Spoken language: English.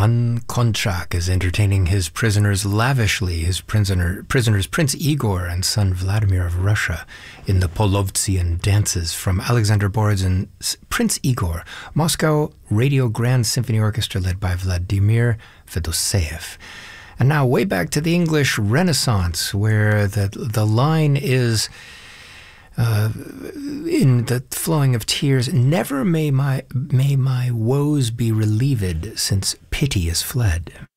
Ivan Konchak is entertaining his prisoners lavishly, his prisoners Prince Igor and son Vladimir of Russia, in the Polovtsian dances from Alexander Borodin's Prince Igor, Moscow Radio Grand Symphony Orchestra led by Vladimir Fedoseev. And now way back to the English Renaissance, where the line is in the flowing of tears, never may my woes be relieved, since pity is fled.